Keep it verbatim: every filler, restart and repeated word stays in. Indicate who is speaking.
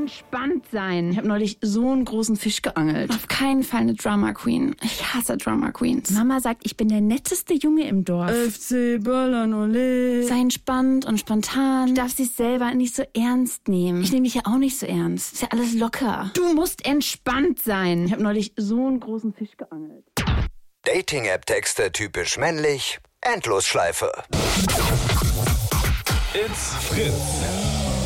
Speaker 1: entspannt sein.
Speaker 2: Ich habe neulich so einen großen Fisch geangelt.
Speaker 3: Auf keinen Fall eine Drama Queen. Ich hasse Drama Queens.
Speaker 2: Mama sagt, ich bin der netteste Junge im Dorf.
Speaker 4: F C Ballern, ole.
Speaker 3: Sei entspannt und spontan.
Speaker 2: Du darfst dich selber nicht so ernst nehmen.
Speaker 3: Ich nehme mich ja auch nicht so ernst. Ist ja alles locker.
Speaker 1: Du musst entspannt sein.
Speaker 2: Ich habe neulich so einen großen Fisch geangelt.
Speaker 5: Dating-App-Texte typisch männlich. Endlosschleife.
Speaker 6: It's Fritz.